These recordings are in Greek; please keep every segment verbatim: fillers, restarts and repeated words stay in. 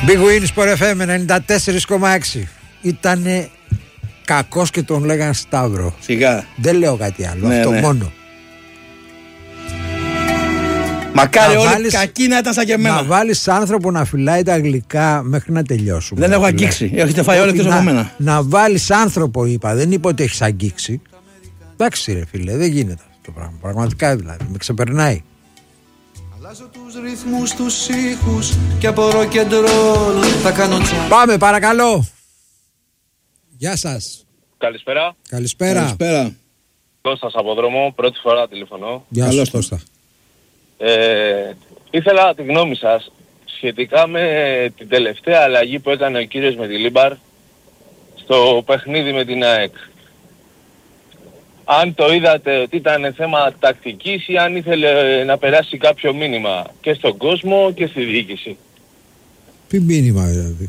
Big Win Sport εφ εμ ενενήντα τέσσερα κόμμα έξι. Ήτανε κακός και τον λέγανε Σταύρο. Σιγά. Δεν λέω κάτι άλλο, Ναι, αυτό ναι. μόνο. Μακάρι Να όλοι βάλεις- κακοί να ήταν σαν και εμένα. Να βάλεις άνθρωπο να φυλάει τα γλυκά μέχρι να τελειώσουμε. Δεν έχω Φυλάει. αγγίξει. Έχετε φάει όλοι Όχι, εκτός να- από μένα. Να βάλεις άνθρωπο, είπα, δεν είπα ότι έχεις αγγίξει. Εντάξει ρε φίλε, δεν γίνεται αυτό το πράγμα. Πραγματικά δηλαδή, με ξεπερνάει. Αλλάζω τους ρυθμούς, τους ήχους και από rock and roll θα κάνω τσά. Πάμε παρακαλώ. Γεια σας. Καλησπέρα. Καλησπέρα. Καλησπέρα. Κώστας από δρόμο, πρώτη φορά τηλεφωνώ. Γεια Καλώς σου Κώστα. Ε, ήθελα τη γνώμη σας σχετικά με την τελευταία αλλαγή που έκανε ο κύριος Μεντιλίμπαρ στο παιχνίδι με την ΑΕΚ. Αν το είδατε ότι ήταν θέμα τακτικής ή αν ήθελε να περάσει κάποιο μήνυμα και στον κόσμο και στη διοίκηση. Τι μήνυμα δηλαδή.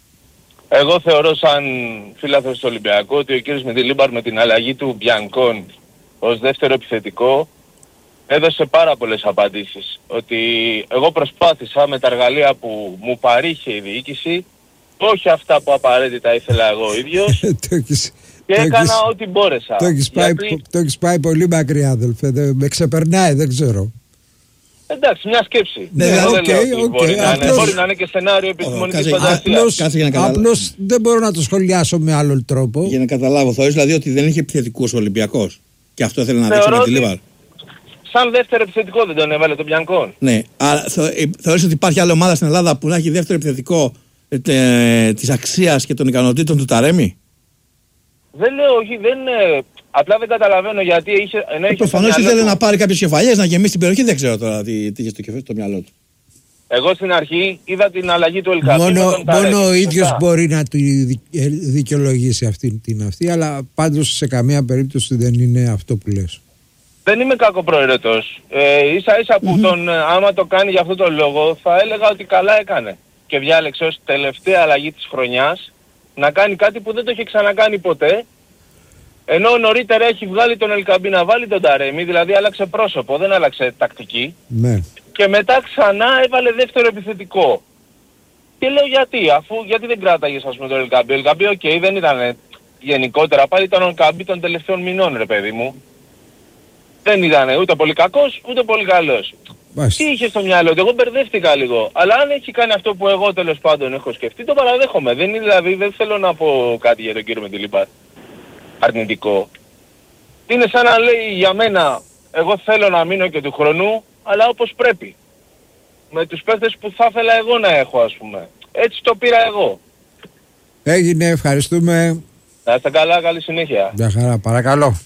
Εγώ θεωρώ σαν φίλαθος του Ολυμπιακού ότι ο κύριος Μεντιλίμπαρ με την αλλαγή του Μπιανκόν ως δεύτερο επιθετικό έδωσε πάρα πολλές απαντήσεις. Ότι εγώ προσπάθησα με τα εργαλεία που μου παρήχε η διοίκηση, όχι αυτά που απαραίτητα ήθελα εγώ ο ίδιος, Το έχεις- και το έκανα έχεις- ό,τι μπόρεσα. Το έχεις πάει, Γιατί, το έχεις πάει πολύ μακριά αδελφέ. Δεν- Με ξεπερνάει, δεν ξέρω. εντάξει, μια σκέψη. Ναι, Εγώ οκ, δεν λέω ότι οκ, μπορεί, να είναι, απλώς- μπορεί να είναι και σενάριο επιστημονικής κάτσε, φαντασίας. Απλώς, Κάτσε για να καταλάβω. απλώς δεν μπορώ να το σχολιάσω με άλλο τρόπο. Για να καταλάβω, θεωρείς δηλαδή ότι δεν είχε επιθετικούς ο Ολυμπιακός. Και αυτό ήθελε να δείξει Θεωρώ με τη ότι- Λίβαρ. Σαν δεύτερο επιθετικό δεν τον έβαλε τον Μπιανκόν. Ναι, άρα θε- ε, θεωρείς ότι υπάρχει άλλη ομάδα στην Ελλάδα που να έχει δεύτερο επιθετικό ε, τε- της αξίας και των ικανοτήτων του Ταρέμι. Δεν λέω, όχι, δεν είναι... Απλά δεν καταλαβαίνω γιατί είχε... Ενώ Ε, είχε στο προφανώς μυαλό ήθελε του- να πάρει κάποιες κεφαλιές, να γεμίσει την περιοχή. Δεν ξέρω τώρα τι, τι είχε στο, κεφέ, στο μυαλό του. Εγώ στην αρχή είδα την αλλαγή του Ελκαμπή με Μόνο, τον Ταρέμι, μόνο ο σωστά. ίδιος μπορεί να του δι- ε, δικαιολογήσει αυτή την αυτή, αλλά πάντως σε καμία περίπτωση δεν είναι αυτό που λες. Δεν είμαι κακοπροαιρετός. Ε, ίσα ίσα που τον, ε, άμα το κάνει για αυτό τον λόγο, θα έλεγα ότι καλά έκανε. Και διάλεξε ως τελευταία αλλαγή της χρονιάς να κάνει κάτι που δεν το είχε ξανακάνει ποτέ. Ενώ νωρίτερα έχει βγάλει τον Ελκαμπή να βάλει τον Ταρέμι, δηλαδή άλλαξε πρόσωπο, δεν άλλαξε τακτική. Ναι. Και μετά ξανά έβαλε δεύτερο επιθετικό. Και λέω γιατί, αφού γιατί δεν κράταγες ας πούμε τον Ελκαμπή. Ο Ελκαμπή οκ, δεν ήταν γενικότερα, πάλι ήταν ο Ελκαμπή των τελευταίων μηνών ρε παιδί μου. Δεν ήταν ούτε πολύ κακός ούτε πολύ καλός. Μάλιστα. Τι είχε στο μυαλό του, εγώ μπερδεύτηκα λίγο. Αλλά αν έχει κάνει αυτό που εγώ τέλος πάντων έχω σκεφτεί, το παραδέχομαι. Δεν είναι δηλαδή, δεν θέλω να πω κάτι για τον κύριο Μεντιλίμπαρ αρνητικό. Είναι σαν να λέει για μένα, εγώ θέλω να μείνω και του χρονού, αλλά όπως πρέπει. Με τους παίχτες που θα ήθελα εγώ να έχω ας πούμε. Έτσι το πήρα εγώ. Έγινε, ευχαριστούμε. Να είστε καλά, καλή συνέχεια. Μια χαρά, παρακαλώ.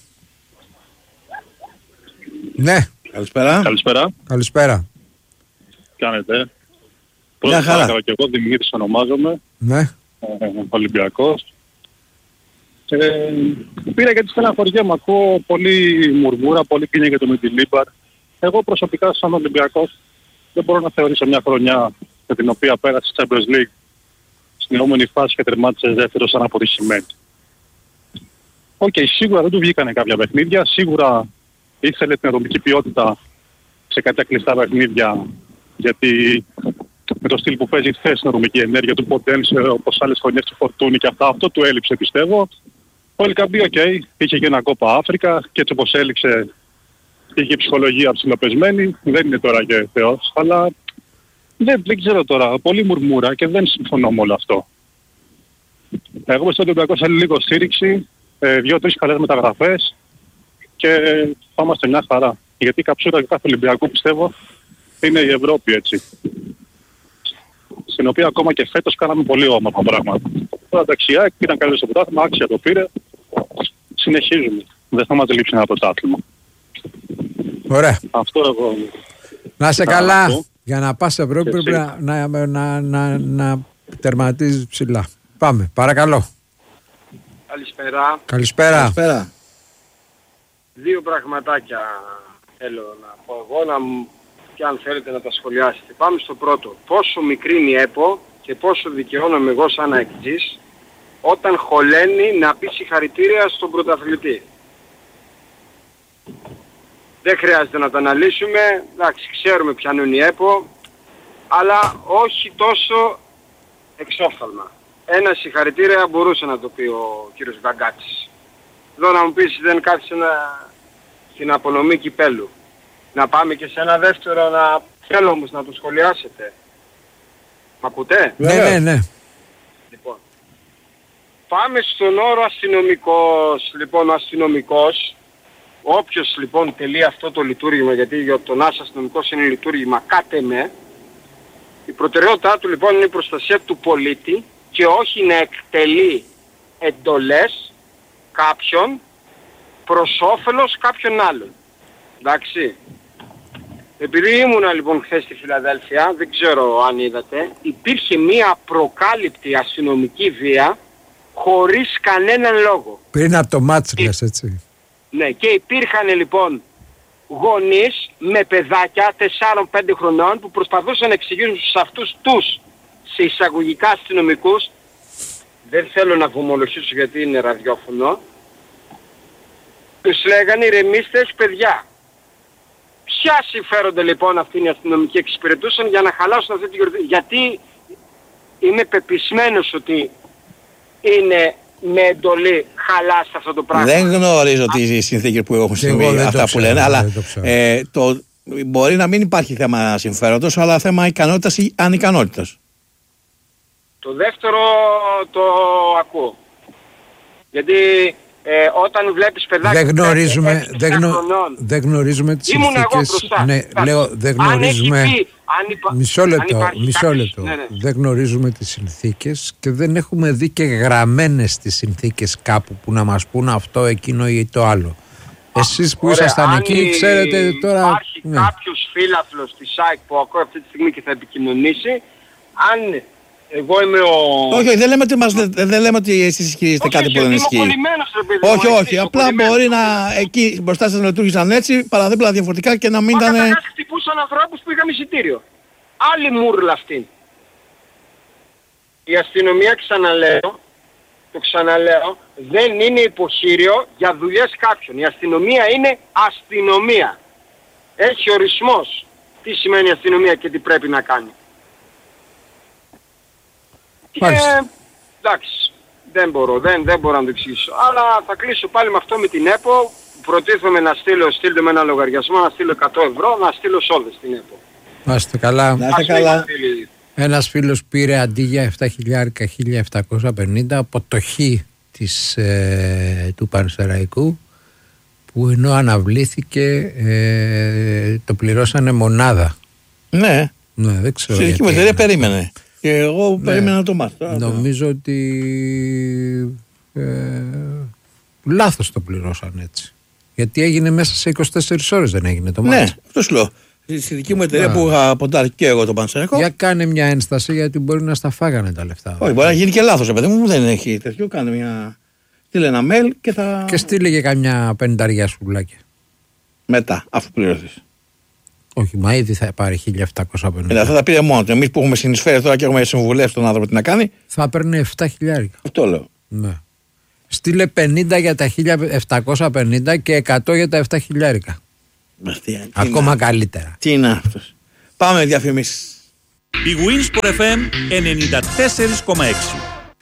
Ναι, Καλησπέρα. Καλησπέρα. καλησπέρα. Κάνετε. Πρώτα χαρά. παρακαλώ και εγώ Δημήτρης ονομάζομαι, Ναι, ε, Ολυμπιακός. Ε, πήρα γιατί στεναχωριέμαι, ακούω πολύ μουρμούρα, πολύ κίνια για το Μεντιλίμπαρ. Εγώ προσωπικά σαν Ολυμπιακός δεν μπορώ να θεωρήσω μια χρονιά με την οποία πέρασε στη Champions League στην επόμενη φάση και τερμάτισε δεύτερο σαν αποτυχημένη. Οκ, okay, σίγουρα δεν του βγήκανε κάποια παιχνίδια, σίγουρα ήθελε την ατομική ποιότητα σε κάποια κλειστά παιχνίδια, γιατί με το στυλ που παίζει θέση στην ατομική ενέργεια του Ποντένσε, όπως άλλες χρονιές του Φορτούνη και αυτά, αυτό του έλειψε πιστεύω. Ο Ελκαμπή, οκ, okay, είχε και ένα κόπα Αφρικα και έτσι όπως έλειξε είχε ψυχολογία ψηλοπεσμένη, δεν είναι τώρα και θεός, αλλά δεν, δεν ξέρω τώρα, πολύ μουρμούρα και δεν συμφωνώ με όλο αυτό. Εγώ στο Ολυμπιακό θέλει λίγο στήριξη, ε, δύο-τρεις καλές μεταγραφές και θα είμαστε μια χαρά. Γιατί η καψούρα του κάθε Ολυμπιακού πιστεύω είναι η Ευρώπη, έτσι. Στην οποία ακόμα και φέτος κάναμε πολύ όμορφα πράγματα. Τώρα δεξιά ήταν καλύτερο στο πρωτάθλημα, άξια το πήρε. Συνεχίζουμε. Δεν θα μας λείψει ένα πρωτάθλημα. ωραία. Αυτό εγώ. Να είσαι Α, καλά. αυτό. Για να πας σε Ευρώπη Και πρέπει εσύ. να, να, να, να, να τερματίζεις ψηλά. Πάμε, παρακαλώ. Καλησπέρα. Καλησπέρα. Καλησπέρα. Δύο πραγματάκια θέλω να πω εγώ, να μου, και αν θέλετε να τα σχολιάσετε. Πάμε στο πρώτο. Πόσο μικρή είναι η ΕΠΟ και πόσο δικαιώνομαι εγώ σαν αεκτζής όταν χωλαίνει να πει συγχαρητήρια στον πρωταθλητή. Δεν χρειάζεται να τα αναλύσουμε, εντάξει, ξέρουμε ποιαν είναι η ΕΠΟ, αλλά όχι τόσο εξόφθαλμα. Ένα συγχαρητήρια μπορούσε να το πει ο κύριος Γκαγκάτσης. Εδώ να μου πεις δεν κάθισε να... στην απονομή κυπέλου. Να πάμε και σε ένα δεύτερο να... Θέλω όμως να το σχολιάσετε. Μ' ακούτε? Ναι, ναι, ναι. Λοιπόν. Πάμε στον όρο αστυνομικός. Λοιπόν, ο αστυνομικός, όποιος λοιπόν τελεί αυτό το λειτουργήμα, γιατί για τον άς αστυνομικός είναι λειτουργήμα κάτε με, η προτεραιότητά του λοιπόν είναι η προστασία του πολίτη και όχι να εκτελεί εντολές κάποιον προς όφελος κάποιον άλλον. Εντάξει. Επειδή ήμουνα λοιπόν χθες στη Φιλαδέλφια, δεν ξέρω αν είδατε, υπήρχε μία προκάλυπτη αστυνομική βία χωρίς κανέναν λόγο. Πριν από το μάτς λες, έτσι. Ναι, και υπήρχαν λοιπόν γονείς με παιδάκια τεσσάρων πέντε χρονών που προσπαθούσαν να εξηγήσουν στους αυτούς τους σε εισαγωγικά αστυνομικούς, δεν θέλω να βομολογήσω γιατί είναι ραδιόφωνο, τους λέγανε ηρεμήστε παιδιά. Ποια συμφέρονται λοιπόν αυτοί οι αστυνομικοί εξυπηρετούσαν για να χαλάσουν αυτή τη γιορτή? Γιατί είμαι πεπισμένος ότι είναι με εντολή χαλάσει αυτό το πράγμα. Δεν γνωρίζω τι συνθήκες που έχουν συμβεί αυτά που λένε, αλλά ε, το, μπορεί να μην υπάρχει θέμα συμφέροντος, αλλά θέμα ικανότητας ή ανικανότητας. Το δεύτερο το ακούω. Γιατί ε, όταν βλέπεις παιδάκια... Δεν γνωρίζουμε, δεν γνω, δεν γνωρίζουμε τις ήμουν συνθήκες... εγώ μπροστά. Ναι, λέω, δεν γνωρίζουμε... Αν πει, αν υπα... Μισό λεπτό, αν μισό κάποιος, λεπτό. ναι, ναι. Δεν γνωρίζουμε τις συνθήκες και δεν έχουμε δει και γραμμένες τις συνθήκες κάπου που να μας πούν αυτό, εκείνο ή το άλλο. Εσείς που Ωραία, ήσασταν εκεί ξέρετε τώρα... Υπάρχει ναι. κάποιος φίλαθλος της ΑΕΚ που ακούει αυτή τη στιγμή και θα επικοινωνήσει. Αν εγώ είμαι ο... Όχι, όχι, δεν λέμε ότι, μας, δεν, δεν λέμε ότι εσείς ισχυρίζετε κάτι που δεν ισχύει. Όχι, όχι, απλά μπορεί να εκεί μπροστά σας να λειτουργήσαν έτσι, παραδίπλα διαφορετικά και να μην ήταν... Μα καταρχάς χτυπούσαν ανθρώπους που είχαν εισιτήριο. Άλλη μούρλα αυτή. Η αστυνομία, ξαναλέω, το ξαναλέω, δεν είναι υποχείριο για δουλειές κάποιων. Η αστυνομία είναι αστυνομία. Έχει ορισμός τι σημαίνει αστυνομία και τι πρέπει να κάνει. Και εντάξει, δεν μπορώ, δεν, δεν μπορώ να το εξηγήσω. Αλλά θα κλείσω πάλι με αυτό με την ΕΠΟ. Προτίθομαι να στείλω, στείλτε με ένα λογαριασμό, να στείλω εκατό ευρώ, να στείλω σε όλες την ΕΠΟ. Να είστε καλά. Να είστε καλά. Ένας φίλος πήρε αντί για επτά χιλιάδες χίλια επτακόσια πενήντα από το χ της, ε, του Πανσεραϊκού, που ενώ αναβλήθηκε ε, το πληρώσανε μονάδα. Ναι, ναι δεν ξέρω. στη δική μου εταιρεία περίμενε. Και εγώ ναι, περίμενα το μάθω. Νομίζω ότι ε, λάθος το πληρώσαν έτσι. Γιατί έγινε μέσα σε είκοσι τέσσερις ώρες, δεν έγινε το μάτι. Ναι, αυτό σου λέω. Στη δική μου εταιρεία yeah. που είχα ποντάρει και εγώ τον Πανσεραϊκό. Για κάνε μια ένσταση, γιατί μπορεί να στα φάγανε τα λεφτά. Όχι, μπορεί να γίνει και λάθος, παιδί μου, δεν έχει τέτοιο. Κάνε μια. Στείλε ένα mail και θα. Και στείλε και καμιά πενταριά σουβλάκια. Μετά, αφού πληρωθείς. Όχι, μα ήδη θα πάρει χίλια επτακόσια πενήντα. Ε, θα τα πήρε μόνο του. Εμείς που έχουμε συνεισφέρει τώρα και έχουμε συμβουλεύσει τον άνθρωπο τι να κάνει. Θα παίρνει επτά χιλιάρικα. Αυτό λέω. Ναι. Στείλε πενήντα για τα χίλια επτακόσια πενήντα και εκατό για τα επτά χιλιάρικα. Μαστία, ακόμα είναι... καλύτερα. Τι είναι αυτός. Πάμε διαφημίσεις. Η Winsport εφ εμ ενενήντα τέσσερα κόμμα έξι.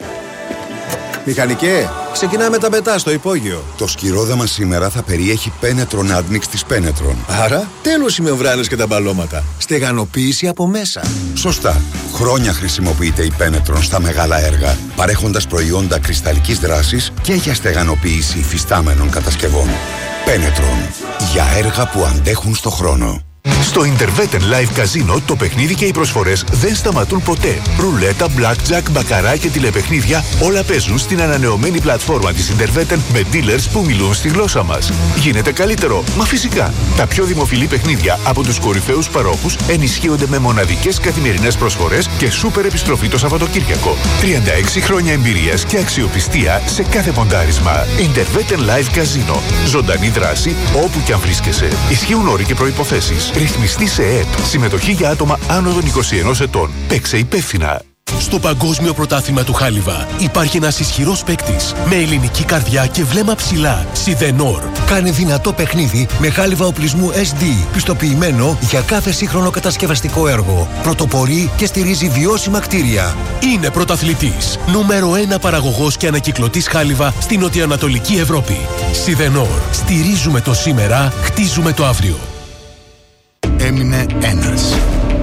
Μηχανικέ, ξεκινάμε τα πετά στο υπόγειο. Το σκυρόδεμα σήμερα θα περιέχει Penetron Admix της Penetron. Άρα, τέλος οι μεμβράνες και τα μπαλώματα. Στεγανοποίηση από μέσα. Σωστά. Χρόνια χρησιμοποιείται η Penetron στα μεγάλα έργα, παρέχοντας προϊόντα κρυσταλλικής δράσης και για στεγανοποίηση υφιστάμενων κατασκευών. Penetron. Για έργα που αντέχουν στο χρόνο. Στο Interveten Live Casino το παιχνίδι και οι προσφορές δεν σταματούν ποτέ. Ρουλέτα, blackjack, μπακαρά και τηλεπαιχνίδια όλα παίζουν στην ανανεωμένη πλατφόρμα της Interveten με dealers που μιλούν στη γλώσσα μας. Γίνεται καλύτερο, μα φυσικά. Τα πιο δημοφιλή παιχνίδια από τους κορυφαίους παρόχους ενισχύονται με μοναδικές καθημερινές προσφορές και σούπερ επιστροφή το Σαββατοκύριακο. τριάντα έξι χρόνια εμπειρίας και αξιοπιστία σε κάθε ποντάρισμα. Interveten Live Casino. Ζωντανή δράση όπου κι αν βρίσκεσαι. Ισχύουν όροι και προϋποθέσεις. Ρυθμιστή σε ΕΕΠ. Συμμετοχή για άτομα άνω των είκοσι ενός ετών. Παίξε υπεύθυνα. Στο Παγκόσμιο Πρωτάθλημα του Χάλιβα υπάρχει ένας ισχυρός παίκτης με ελληνική καρδιά και βλέμμα ψηλά. Σιδενόρ. Κάνει δυνατό παιχνίδι με χάλιβα οπλισμού ες ντι, πιστοποιημένο για κάθε σύγχρονο κατασκευαστικό έργο. Πρωτοπορεί και στηρίζει βιώσιμα κτίρια. Είναι πρωταθλητής. Νούμερο ένα παραγωγός και ανακυκλωτής χάλιβα στην νοτιοανατολική Ευρώπη. Σιδενόρ. Στηρίζουμε το σήμερα, χτίζουμε το αύριο. Έμεινε ένας.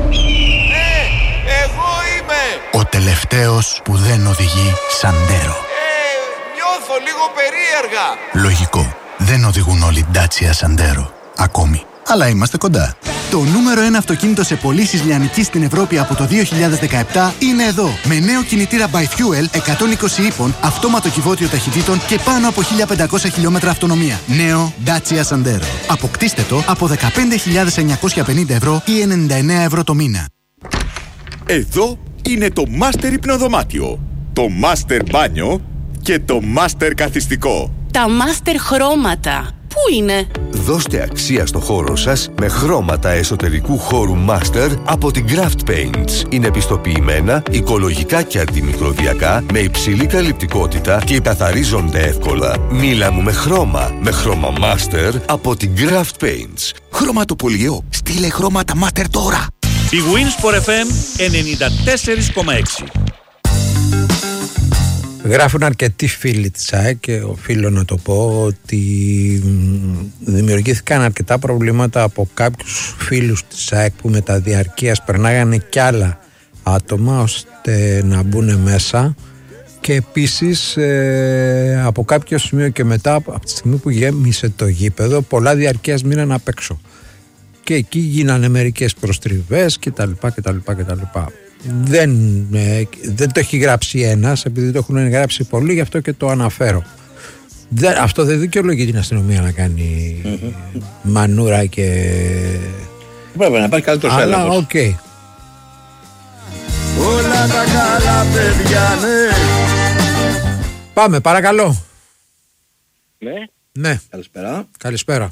Ο τελευταίος που δεν οδηγεί Σαντέρο. Ε, νιώθω λίγο περίεργα. Λογικό. Δεν οδηγούν όλοι Dacia Σαντέρο. Ακόμη. Αλλά είμαστε κοντά. Το νούμερο ένα αυτοκίνητο σε πωλήσεις λιανικής στην Ευρώπη από το δύο χιλιάδες δεκαεπτά είναι εδώ. Με νέο κινητήρα by Fuel εκατόν είκοσι ύπων, αυτόματο κυβότιο ταχυτήτων και πάνω από χίλια πεντακόσια χιλιόμετρα αυτονομία. Νέο Dacia Sandero. Αποκτήστε το από δεκαπέντε χιλιάδες εννιακόσια πενήντα ευρώ ή ενενήντα εννέα ευρώ το μήνα. Εδώ είναι το Master Υπνοδωμάτιο, το Master Μπάνιο και το Master Καθιστικό. Τα Master Χρώματα. Πού είναι? Δώστε αξία στο χώρο σας με χρώματα εσωτερικού χώρου Master από την Craft Paints. Είναι πιστοποιημένα, οικολογικά και αντιμικροβιακά, με υψηλή καλυπτικότητα και καθαρίζονται εύκολα. Μίλα μου με χρώμα, με χρώμα Master από την Craft Paints. Χρωματοπολιό. Στείλε χρώματα Master τώρα. Η Winsport εφ εμ ενενήντα τέσσερα κόμμα έξι. Γράφουν αρκετοί φίλοι της ΑΕΚ και οφείλω να το πω ότι δημιουργήθηκαν αρκετά προβλήματα από κάποιους φίλους της ΑΕΚ που με τα διαρκείας περνάγανε κι άλλα άτομα ώστε να μπουν μέσα, και επίσης ε, από κάποιο σημείο και μετά, από τη στιγμή που γέμισε το γήπεδο, πολλά διαρκείας μείναν απ' έξω και εκεί γίνανε μερικές προστριβές κτλ. κτλ, κτλ. Δεν, ε, δεν το έχει γράψει ένας, επειδή το έχουν γράψει πολλοί, γι' αυτό και το αναφέρω. Δεν, αυτό δεν δικαιολογεί την αστυνομία να κάνει mm-hmm. μανούρα και... Πρέπει να υπάρχει καλύτερος έλεγχος. Αλλά οκ. Okay. Όλα τα καλά παιδιά, ναι. Πάμε, παρακαλώ. Ναι. Ναι. Καλησπέρα. Καλησπέρα.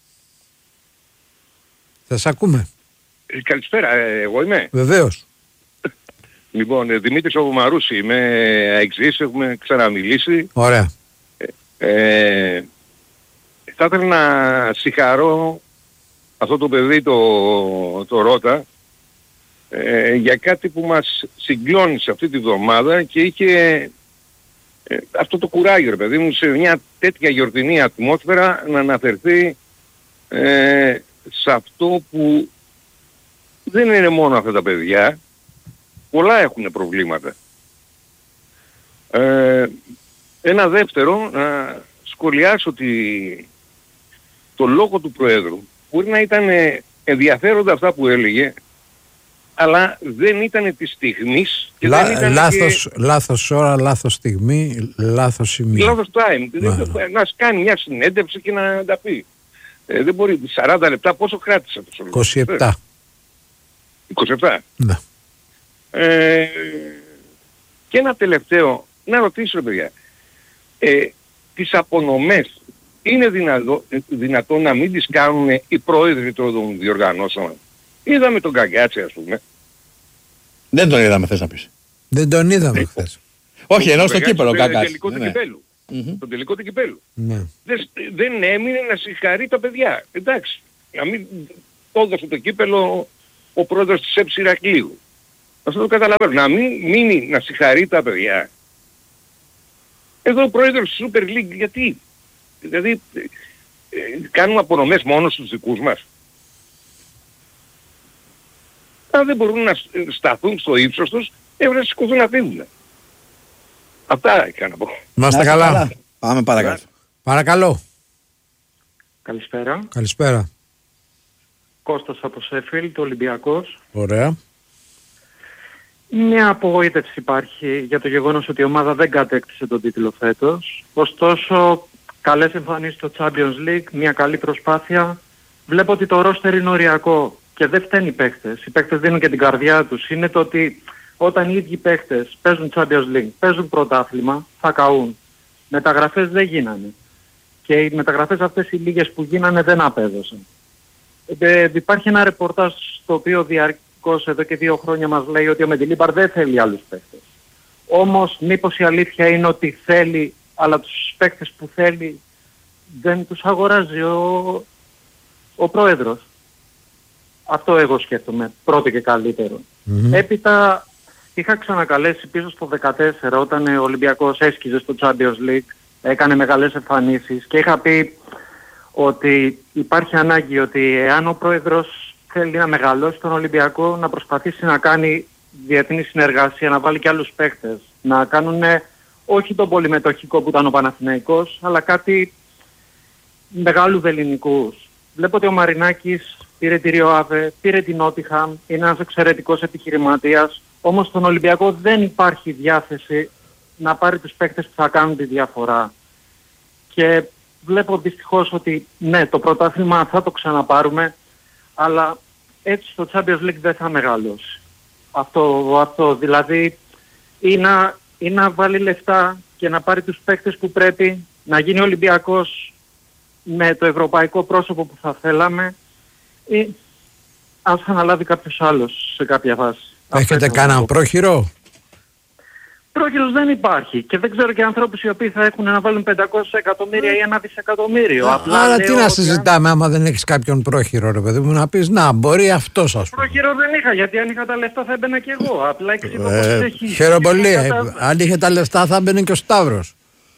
Θα σας ακούμε. Ε, καλησπέρα, ε, εγώ είμαι. Βεβαίως. Λοιπόν, ε, Δημήτρης Οβομαρούση, είμαι αεξής, έχουμε ξαναμιλήσει. Ωραία. Ε, ε, θα ήθελα να συγχαρώ αυτό το παιδί, το, το Ρώτα, ε, για κάτι που μας συγκλώνησε αυτή τη βδομάδα και είχε ε, αυτό το κουράγιο, ρε παιδί μου, σε μια τέτοια γιορτινή ατμόσφαιρα να αναφερθεί ε, σε αυτό που δεν είναι μόνο αυτά τα παιδιά, πολλά έχουν προβλήματα. Ε, ένα δεύτερο, να σχολιάσω ότι το λόγο του Προέδρου μπορεί να ήταν ενδιαφέροντα αυτά που έλεγε, αλλά δεν ήταν της στιγμής και Λά, δεν ήταν λάθος, και... λάθος ώρα, λάθος στιγμή, λάθος σημείο. Λάθος time. Δεν, να κάνει μια συνέντευξη και να τα πει. Ε, δεν μπορεί. σαράντα λεπτά πόσο κράτησε αυτό ο λόγος? είκοσι επτά. είκοσι επτά. Ναι. Ε, και ένα τελευταίο, να ρωτήσω ρε παιδιά, ε, τις απονομές είναι δυνατό, δυνατό να μην τις κάνουν οι πρόεδροι των διοργανώσεων? Είδαμε τον Καγκάτση, ας πούμε. Δεν τον είδαμε, θες να πεις? Δεν τον είδαμε χθες. Όχι, ενώ στο κύπελο ο Καγκάτση. Το τελικό του κυπέλου. Mm-hmm. Το τελικό του κυπέλου. Ναι. Δεν, δεν έμεινε να συγχαρεί τα παιδιά. Εντάξει. Να μην το έδωσε το κύπελο ο πρόεδρος της ΕΠΣ Ηρακλείου. Αυτό το καταλαβαίνω. Να μην μείνει να συγχαρεί τα παιδιά. Εδώ ο πρόεδρος της Super League γιατί? Δηλαδή ε, κάνουμε απονομές μόνο στους δικούς μας. Αν δεν μπορούν να σταθούν στο ύψος τους, έπρεπε να σηκωθούν να φύγουν. Αυτά είχα να πω. Να είστε καλά. καλά. Πάμε παρακάτω. Παρακαλώ. Καλησπέρα. Καλησπέρα. Κώστας από Σέφιλντ, Ολυμπιακός. Ωραία. Μια απογοήτευση υπάρχει για το γεγονός ότι η ομάδα δεν κατέκτησε τον τίτλο φέτος. Ωστόσο, καλές εμφανίσεις στο Champions League, μια καλή προσπάθεια. Βλέπω ότι το ρόστερ είναι οριακό και δεν φταίνει οι παίχτες. Οι παίχτες δίνουν και την καρδιά τους. Είναι το ότι όταν οι ίδιοι παίχτες παίζουν Champions League, παίζουν πρωτάθλημα, θα καούν. Μεταγραφές δεν γίνανε. Και οι μεταγραφές αυτές οι λίγες που γίνανε δεν απέδωσαν. Ε, υπάρχει ένα ρεπορτάζ στο οποίο διαρ... Παναθηναϊκός εδώ και δύο χρόνια μας λέει ότι ο Μεντιλίμπαρ δεν θέλει άλλους παίκτες. Όμως μήπως η αλήθεια είναι ότι θέλει, αλλά τους παίκτες που θέλει δεν τους αγοράζει ο, ο πρόεδρος. Αυτό εγώ σκέφτομαι, πρώτο και καλύτερο. Mm-hmm. Έπειτα είχα ξανακαλέσει πίσω στο δεκατέσσερα όταν ο Ολυμπιακός έσκιζε στο Champions League, έκανε μεγάλες εμφανίσεις και είχα πει ότι υπάρχει ανάγκη ότι εάν ο πρόεδρος θέλει να μεγαλώσει τον Ολυμπιακό, να προσπαθήσει να κάνει διεθνή συνεργασία, να βάλει και άλλους παίκτες, να κάνουν όχι τον πολυμετοχικό που ήταν ο Παναθηναϊκός, αλλά κάτι μεγάλους ελληνικούς. Βλέπω ότι ο Μαρινάκης πήρε τη Ριοάβε, πήρε την Νότιχαμ, είναι ένας εξαιρετικός επιχειρηματίας, όμως στον Ολυμπιακό δεν υπάρχει διάθεση να πάρει τους παίκτες που θα κάνουν τη διαφορά. Και βλέπω δυστυχώς ότι ναι, το πρωτάθλημα θα το ξαναπάρουμε, αλλά έτσι στο Champions League δεν θα μεγαλώσει. Αυτό, αυτό δηλαδή ή να, ή να βάλει λεφτά και να πάρει τους παίκτες που πρέπει, να γίνει Ολυμπιακός με το ευρωπαϊκό πρόσωπο που θα θέλαμε, ή ας αναλάβει κάποιος άλλος σε κάποια φάση. Έχετε κανένα πρόχειρο? Πρόχειρος δεν υπάρχει και δεν ξέρω και ανθρώπους οι οποίοι θα έχουν να βάλουν πεντακόσια εκατομμύρια ή ένα δισεκατομμύριο. Άρα τι να συζητάμε άμα δεν έχεις κάποιον πρόχειρο, ρε παιδί μου, να πεις να μπορεί αυτός, ας πούμε. Πρόχειρο δεν είχα, γιατί αν είχα τα λεφτά θα έμπαινα και εγώ. Απλά εξηγώ πως έχει. Χαίρομαι πολύ. Αν είχε τα λεφτά θα έμπαινε και ο Σταύρος.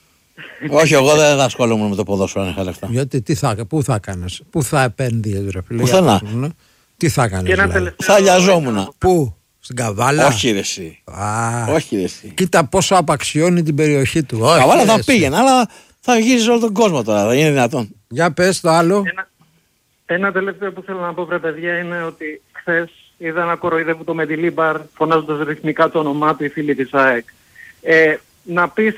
Όχι, εγώ δεν θα ασχολούμαι με το ποδόσφαιρο αν είχα λεφτά. Γιατί τι θα, πού θα κάνεις, πού θα επένδυες, ρε φίλε? Πουθενά. Τι θα κάνεις δηλαδή? Θα αλλιαζόμουν. Πού? Στην Καβάλα? Όχι ρε εσύ. Α, όχι ρε εσύ. Κοίτα πόσο απαξιώνει την περιοχή του. Καβάλα θα πήγαινε, αλλά θα γύριζε όλο τον κόσμο τώρα, δεν είναι δυνατόν. Για πες το άλλο. Ένα, ένα τελευταίο που θέλω να πω, βρε παιδιά, είναι ότι χθες είδα να κοροϊδεύουν το Μεντιλίμπαρ φωνάζοντας ρυθμικά το όνομά του οι φίλοι της ΑΕΚ. Ε, να πεις,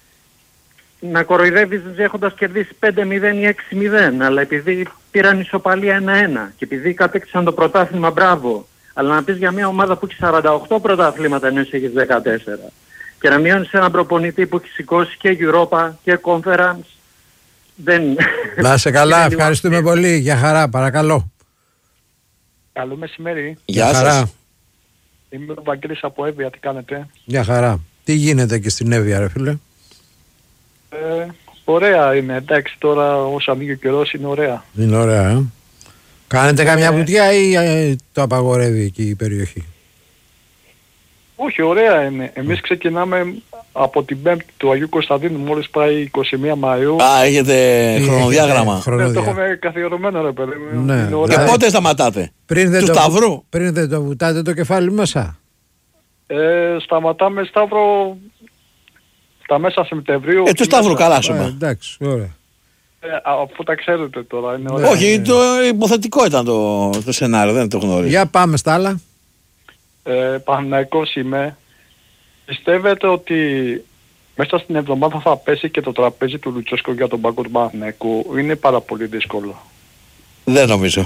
να κοροϊδεύεις έχοντας κερδίσει πέντε μηδέν ή έξι μηδέν, αλλά επειδή πήραν ισοπαλία ένα ένα και επειδή κατέκτησαν το πρωτάθλημα, μπράβο. Αλλά να πεις για μια ομάδα που έχει σαράντα οκτώ πρωταθλήματα ενώ εσύ έχεις δεκατέσσερα και να μειώνεις έναν προπονητή που έχει σηκώσει και Europa και Conference, δεν... Να σε καλά, ευχαριστούμε πολύ. Για χαρά, παρακαλώ. Καλό μεσημέρι. Γεια σας. Είμαι ο Βαγγέλης από Εύβοια, τι κάνετε? Για χαρά. Τι γίνεται και στην Εύβοια, ρε φίλε? Ε, ωραία είναι, εντάξει, τώρα όσο ανοίγει ο καιρός είναι ωραία. Είναι ωραία, ε. Κάνετε καμιά βουτιά ή ε, το απαγορεύει εκεί η περιοχή? Όχι, ωραία είναι. Εμείς ξεκινάμε από την Πέμπτη του Αγίου Κωνσταντίνου, μόλις πάει είκοσι μία Μαΐου. Α, έχετε χρονοδιάγραμμα. Ναι, το έχουμε καθιερωμένο, ρε παιδί μου. Ναι. Και πότε σταματάτε? Πριν δεν του το, Σταυρού? Πριν δεν το βουτάτε το κεφάλι μέσα? Ε, σταματάμε Σταύρο στα μέσα Σεπτεμβρίου. Ε, του Σταύρου καλά σου. Ε, εντάξει, ωραία. Ε, αφού τα ξέρετε τώρα. Είναι ωραία. Όχι, ναι, το υποθετικό ήταν το, το σενάριο, δεν το γνωρίζω. Για πάμε στα άλλα. Ε, Παναθηναϊκός είμαι. Πιστεύετε ότι μέσα στην εβδομάδα θα πέσει και το τραπέζι του Λουτσέσκο για τον πάγκο του Παναθηναϊκού? Είναι πάρα πολύ δύσκολο. Δεν νομίζω.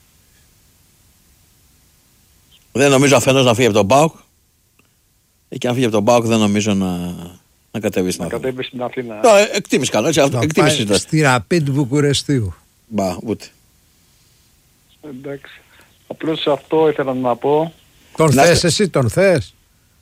Δεν νομίζω αφενός να φύγει από τον ΠΑΟΚ. Και αν φύγει από τον ΠΑΟΚ δεν νομίζω να, να κατέβει στην Αθήνα. Να κατέβει στην Αθήνα. Ε, εκτίμηση καλό, έτσι. Εκτίμηση ήταν. Στη Ραπίντ Βουκουρεστίου. Μπα, ούτε. Εντάξει. Απλώς αυτό ήθελα να πω. Τον να... θες εσύ, τον θες?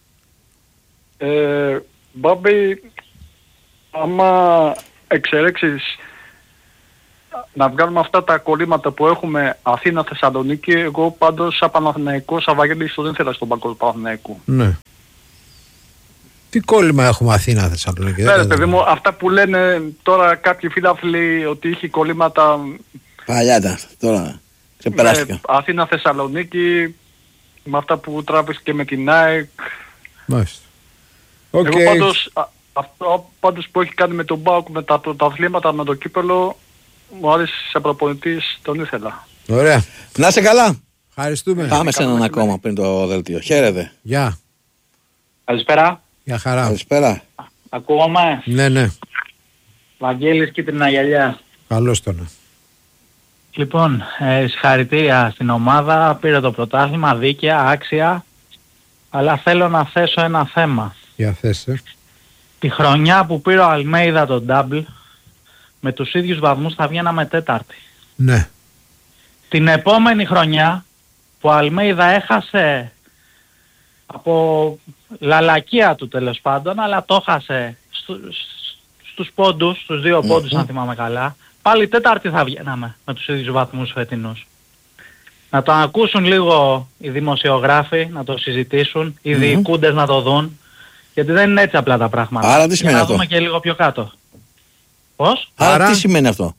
Ε, Μπάμπη, άμα εξαιρέξεις να βγάλουμε αυτά τα κολλήματα που έχουμε Αθήνα-Θεσσαλονίκη, εγώ πάντως σαν Παναθηναϊκός, σαν Βαγγέλης, δεν ήθελα στον πάγκο του Παναθηναϊκού. Ναι. Τι κόλλημα έχουμε Αθήνα-Θεσσαλονίκη? Ναι, παιδί μου, αυτά που λένε τώρα κάποιοι φίλαθλοι ότι είχε κολλήματα... Παλιά ήταν, τώρα ξεπεράστηκαν. Ναι, Αθήνα-Θεσσαλονίκη, με αυτά που τράβησε και με την ΑΕΚ. Μάλιστα. Okay. Εγώ πάντως, α, αυτό πάντως που έχει κάνει με τον ΠΑΟΚ, με τα πρωταθλήματα, με το κύπελο, μου άρεσε σε προπονητής, τον ήθελα. Ωραία. Να είσαι καλά. Ευχαριστούμε. Πάμε σε έναν ακόμα πριν το δελτίο. Χαίρετε. Γεια. Καλησπέρα. Γεια χαρά. Καλησπέρα. Ακούγομαι? Ναι, ναι. Βαγγέλης, κίτρινα γυαλιά. Καλώς τον. Λοιπόν, ε, συγχαρητήρια στην ομάδα, πήρε το πρωτάθλημα δίκαια, άξια, αλλά θέλω να θέσω ένα θέμα. Για θέσε. Τη χρονιά που πήρε ο Αλμέιδα τον double, με τους ίδιους βαθμούς θα βγαίναμε τέταρτη. Ναι. Την επόμενη χρονιά που ο Αλμέιδα έχασε από λαλακία του τέλος πάντων, αλλά το έχασε στου, στους πόντους, στους δύο πόντους αν θυμάμαι καλά. Πάλι τέταρτη θα βγαίναμε με τους ίδιους βαθμούς φετινούς. Να το ακούσουν λίγο οι δημοσιογράφοι, να το συζητήσουν, οι mm-hmm. διοικούντες να το δουν, γιατί δεν είναι έτσι απλά τα πράγματα. Άρα τι σημαίνει να αυτό? δούμε και λίγο πιο κάτω. Πώς? Άρα, Άρα τι σημαίνει αυτό?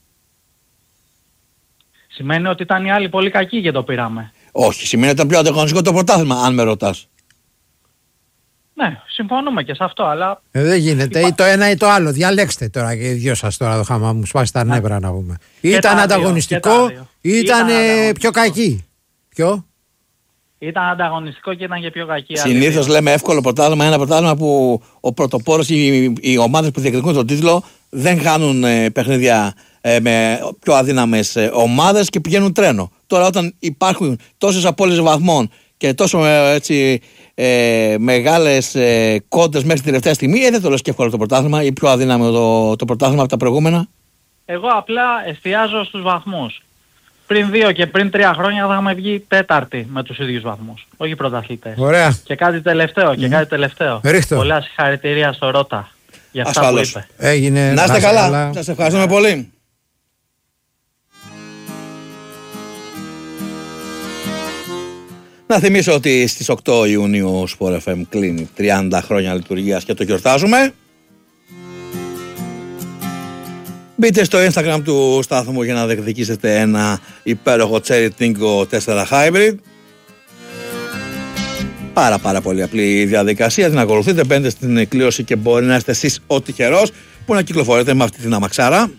Σημαίνει ότι ήταν οι άλλοι πολύ κακοί και το πήραμε. Όχι, σημαίνει ότι ήταν πιο ανταγωνιστικό το πρωτάθλημα, αν με ρωτάς. Ναι, συμφωνούμε και σε αυτό, αλλά... Ε, δεν γίνεται, Υπά... ή το ένα ή το άλλο. Διαλέξτε τώρα και οι δυο σας τώρα το χάμα μου σπάσει τα νεύρα να πούμε. Ήταν ανταγωνιστικό ή ήταν, ήταν πιο κακή. Ποιο? Ήταν ανταγωνιστικό και ήταν και πιο κακή. Συνήθως λέμε εύκολο πρωτάθλημα, ένα πρωτάθλημα που ο πρωτοπόρος, οι, οι ομάδες που διεκδικούν τον τίτλο δεν χάνουν ε, παιχνίδια ε, με πιο αδύναμες ε, ομάδες και πηγαίνουν τρένο. Τώρα όταν υπάρχουν τόσες απώλειες βαθμών και τόσο ε, έτσι, ε, μεγάλες ε, κόντες μέχρι τη τελευταία στιγμή, ε, δεν το λέω και εύκολο το πρωτάθλημα ή πιο αδύναμο το, το πρωτάθλημα από τα προηγούμενα. Εγώ απλά εστιάζω στους βαθμούς. Πριν δύο και πριν τρία χρόνια θα είχαμε βγει τέταρτη με τους ίδιους βαθμούς. Όχι πρωταθλητές. Ωραία. Και κάτι τελευταίο, και mm. κάτι τελευταίο. Ρίχτω. Πολλά συγχαρητήρια στο Ρώτα για αυτά Ασφαλώς. που είπε. Έγινε. Να είστε καλά. καλά. Σας ευχαριστούμε yeah. πολύ. Να θυμίσω ότι στις οκτώ Ιουνίου Sport εφ εμ κλείνει τριάντα χρόνια λειτουργίας και το γιορτάζουμε. Μπείτε στο Instagram του στάθμου για να διεκδικήσετε ένα υπέροχο Cherry Tingo τέσσερα Hybrid. Πάρα πάρα πολύ απλή διαδικασία, την ακολουθείτε, μπαίνετε στην κλήρωση και μπορεί να είστε εσείς ο τυχερός που να κυκλοφορείτε με αυτή την αμαξάρα.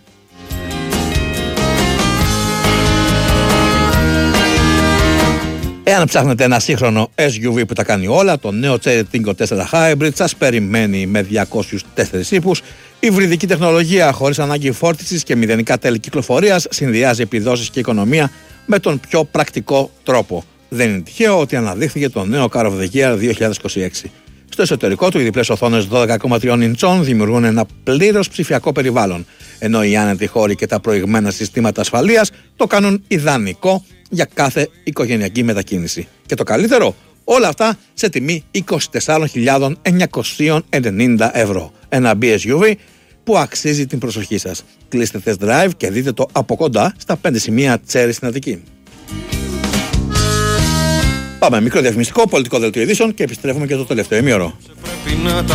Εάν ψάχνετε ένα σύγχρονο ες γιου βι που τα κάνει όλα, το νέο Cherry Tingo τέσσερα Hybrid σας περιμένει με διακόσιους τέσσερα ύπους. Υβριδική τεχνολογία χωρίς ανάγκη φόρτισης και μηδενικά τέλη κυκλοφορίας συνδυάζει επιδόσεις και οικονομία με τον πιο πρακτικό τρόπο. Δεν είναι τυχαίο ότι αναδείχθηκε το νέο Car of the Year δύο χιλιάδες είκοσι έξι. Στο εσωτερικό του, οι διπλές οθόνες δώδεκα κόμμα τρία ιντσών δημιουργούν ένα πλήρως ψηφιακό περιβάλλον, ενώ οι άνετοι χώροι και τα προηγμένα συστήματα ασφαλείας το κάνουν ιδανικό για κάθε οικογενειακή μετακίνηση. Και το καλύτερο, όλα αυτά σε τιμή είκοσι τέσσερις χιλιάδες εννιακόσια ενενήντα ευρώ. Ένα μπι ες γιου βι που αξίζει την προσοχή σας. Κλείστε test drive και δείτε το από κοντά στα πέντε σημεία Cherry στην Αττική. Πάμε μικρό διαφημιστικό, πολιτικό δελτίο ειδήσεων και επιστρέφουμε και το τελευταίο ημίωρο.